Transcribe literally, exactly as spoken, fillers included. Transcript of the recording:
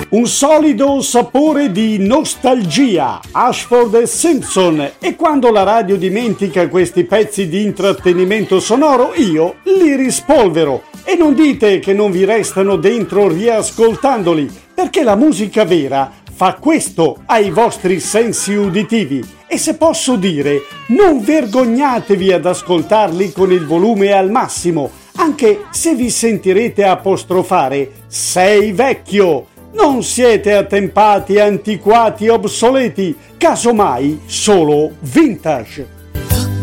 Un solido sapore di nostalgia, Ashford e Simpson, e quando la radio dimentica questi pezzi di intrattenimento sonoro io li rispolvero. E non dite che non vi restano dentro riascoltandoli, perché la musica vera fa questo ai vostri sensi uditivi. E se posso dire, non vergognatevi ad ascoltarli con il volume al massimo, anche se vi sentirete apostrofare "sei vecchio". Non siete attempati, antiquati, obsoleti, casomai solo vintage.